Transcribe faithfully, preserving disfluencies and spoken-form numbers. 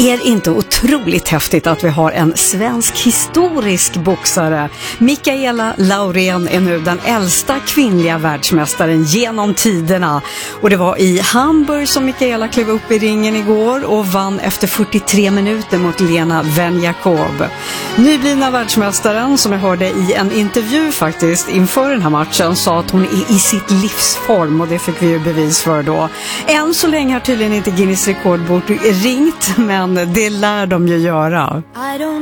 Är inte otroligt häftigt att vi har en svensk historisk boxare? Mikaela Laurén är nu den äldsta kvinnliga världsmästaren genom tiderna. Och det var i Hamburg som Mikaela klev upp i ringen igår och vann efter fyrtiotre minuter mot Lena Venjakov. Nyblivna världsmästaren, som jag hörde i en intervju faktiskt inför den här matchen, sa att hon är i sitt livsform, och det fick vi ju bevis för då. Än så länge har tydligen inte Guinness rekordbok ringt, men det lär de ju göra.